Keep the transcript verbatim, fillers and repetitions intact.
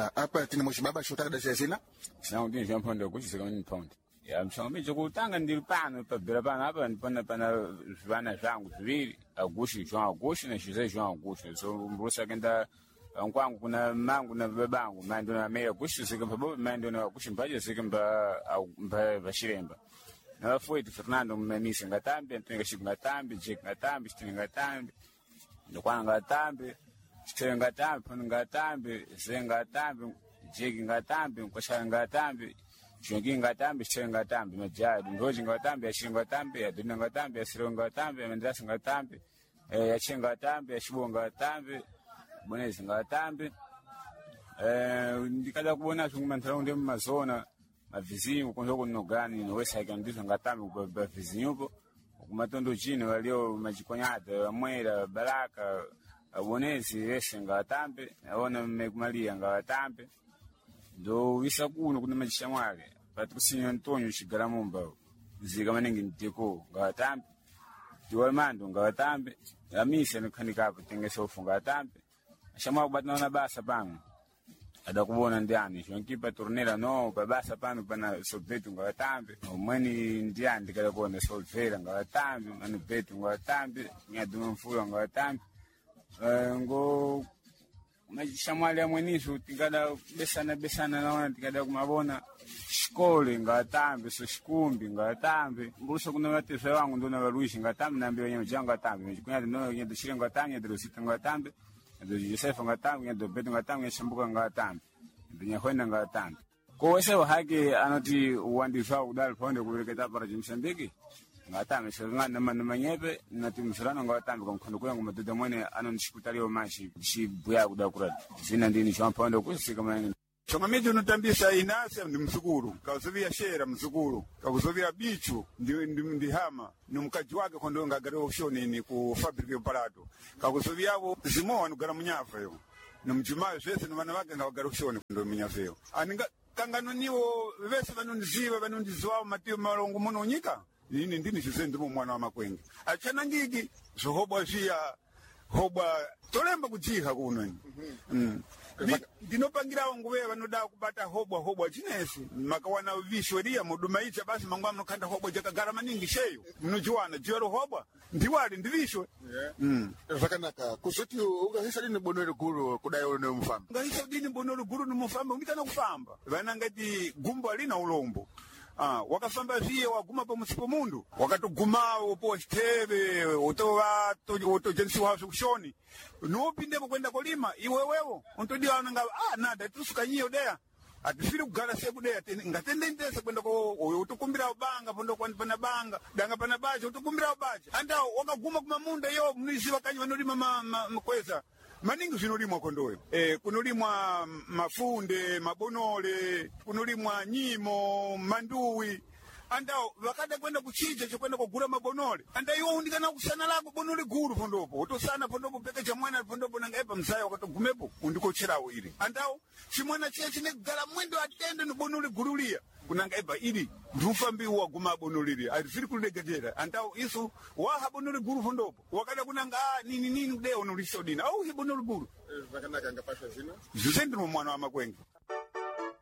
apa tini muchibaba chotaka dachazina sinangu tini zvamapaundi akuchisika mani paundi ya mshango chokutanga ndiri pano pabhira pano apa ndipana pana zvivana zvangu zviviri agushi João Augusto na José João Augusto so mburusa kenda kwangu kuna mangu na babangu mando na meya Augusto sika pabo mando na kushimbaje sika mba mba bashiremba na foi Fernando mmemisa ngatambe ntenga shiku ngatambe jek ngatambe stinga ngatambe ndokwana ngatambe stinga ngatambe pano ngatambe zenga ngatambe jek ngatambe kwashanga ngatambe Jongi ngatambe stinga ngatambe majadi ngoji ngatambe yashinga ngatambe yadina ngatambe yasiro ngatambe yamendasa ngatambe eh yachenga ngatambe yashibo ngatambe bonezi ngatambe eh ndikada kuona zvingumantara unde mumazona mavizinho kunzo kunogani nowesaika ndizo ngatambe kwa vizinho po kumatondo chino walio machikonyada amwera baraka bonezi wese ngatambe naona mmekumalia ngatambe ndo wisa kuno kuna machishamwale Patrocínio Antônio Chigaramumba zika manengi nteko ngatambe Tiwamando ngatambe amisa nokhanika apa tengesa ufunga ngatambe ashamwa kubatana na basa pano ada kubona ndiani chonkipa tornera no babasa pano pana solveto ngatambe omweni ndiani ndikala kuona solvera ngatambe manu petu ngatambe nyaduma mfulo ngatambe ngo machishamwali amweniso tikada besana besana naona tikada kumabona shikole ngatambe so shikumbi ngatambe mbuso kuna watese wangu ndo na waluishi ngatambe na mbio nyenye janga ngatambe mchikunya ndo nyedo shire ngatambe ndo sita ngatambe ndo Joseph ngatambe ndo Beto ngatambe shambuka ngatambe ndo nyakwenda ngatambe ko wese wahake anoti uandishwa udal ponde kuleketa para Mozambique ngatambe shiranga na manyepe na timshirana ngatambe kwa mkondo kwangu madodo mwene anonishikutalio mashi shibuya kudakura zina ndini champando kusika mani Chongamidi unotambisa inase ndi msukuru kauzovia shera msukuru kauzovia bichu ndi ndi, ndi hama ni mkaji wake kondo ngagaro shoni ni ku fabrike palato kauzovia abo zimo anugara munyafa yo ni mjumayo zvese ni vana vake ngagaro shoni kondo munyafa yo aninga kangano niwo vese vanondiziva vanondizwa matio malongo muno nyika ini ndini chizendimo mwana wa makwenge achana ngigi zvohobwa zviya hobwa tolemba kujiha kuno ni mm. Ndinopangira wangu wewe vanoda kubata hobwa hobwa chinesi makawana vishweria mudumaita basi mangwa mnokanda hobwa jakagara maningi sheyo mnojuana jero hobwa ndiwali ndivishwe yeah. mm. Vakanaka kusoti ungahisa dini bonoro guru kudayo ne mfamba ungahisa dini bonoro guru ne mfamba ungitana kufamba vana ngati gumbo alina ulombo Ah, wakafamba via waguma pa musipo mundu wakatugumao po steve otowa to jensi wa kushoni no pinde kwenda kulima iwe wewe untodiwa nanga ah nada tusukanyio dea atifiri kugala seku dea ngatende ndese kwenda ko utukumbira ubanga pondo kwa pana banga danga pana baje utukumbira ubaje anda wakaguma kuma munda yo mnizi wakanyi vanolima makweza maningi zvinolimwa kondoyo eh kunolimwa mafunde mabonole kunolimwa nyimo manduwi andao vakada kwenda kuchija chokwenda kugura mabonole anda iwo undikana kusana lako bonole guru pondopo utosana pondopo peke cha mwana pondopo nanga epa mzaya wakatogumepo undikocherawo ili andao chimwana chiye chine kugala mwendo atende ni bonole gurulia kunanga eba ili ndufambi wa guma bonolili alifiri kulegadera andao isu waha bonole guru pondopo wakada kunanga nini nini deo nulishodina au hi bonole guru vakanaka ngapashwa zina zisendino mwana wa makwenge